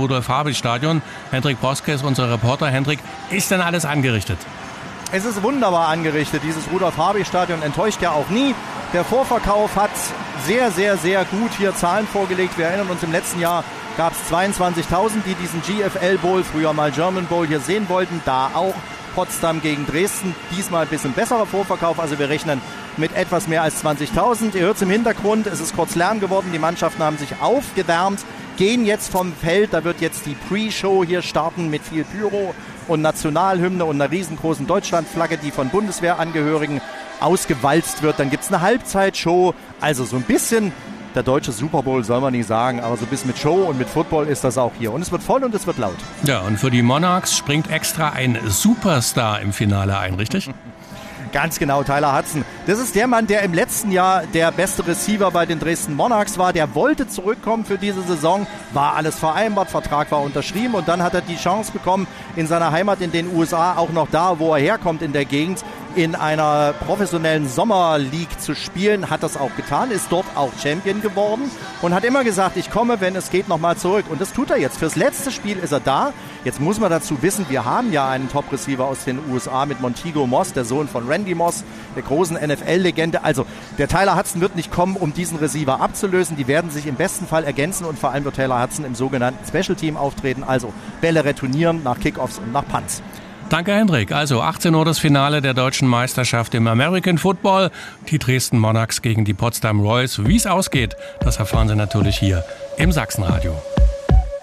Rudolf-Habich-Stadion. Hendrik Broske ist unser Reporter. Hendrik, ist denn alles angerichtet? Es ist wunderbar angerichtet. Dieses Rudolf-Habich-Stadion enttäuscht ja auch nie. Der Vorverkauf hat sehr, sehr, sehr gut hier Zahlen vorgelegt. Wir erinnern uns, im letzten Jahr gab es 22.000, die diesen GFL Bowl, früher mal German Bowl, hier sehen wollten. Da auch Potsdam gegen Dresden. Diesmal ein bisschen besserer Vorverkauf. Also wir rechnen mit etwas mehr als 20.000. Ihr hört es im Hintergrund. Es ist kurz Lärm geworden. Die Mannschaften haben sich aufgewärmt, gehen jetzt vom Feld. Da wird jetzt die Pre-Show hier starten mit viel Pyro und Nationalhymne und einer riesengroßen Deutschlandflagge, die von Bundeswehrangehörigen ausgewalzt wird. Dann gibt es eine Halbzeitshow. Also so ein bisschen der deutsche Super Bowl, soll man nicht sagen, aber so ein bisschen mit Show und mit Football ist das auch hier. Und es wird voll und es wird laut. Ja, und für die Monarchs springt extra ein Superstar im Finale ein, richtig? Ganz genau, Tyler Hudson. Das ist der Mann, der im letzten Jahr der beste Receiver bei den Dresden Monarchs war. Der wollte zurückkommen für diese Saison, war alles vereinbart, Vertrag war unterschrieben und dann hat er die Chance bekommen, in seiner Heimat in den USA, auch noch da, wo er herkommt in der Gegend, in einer professionellen Sommerleague zu spielen, hat das auch getan, ist dort auch Champion geworden und hat immer gesagt, ich komme, wenn es geht, nochmal zurück. Und das tut er jetzt. Fürs letzte Spiel ist er da. Jetzt muss man dazu wissen, wir haben ja einen Top-Receiver aus den USA mit Montego Moss, der Sohn von Randy Moss, der großen NFL-Legende. Also der Tyler Hudson wird nicht kommen, um diesen Receiver abzulösen. Die werden sich im besten Fall ergänzen und vor allem wird Tyler Hudson im sogenannten Special Team auftreten, also Bälle retournieren nach Kickoffs und nach Punts. Danke, Hendrik. Also 18 Uhr das Finale der deutschen Meisterschaft im American Football. Die Dresden Monarchs gegen die Potsdam Royals. Wie es ausgeht, das erfahren Sie natürlich hier im Sachsenradio.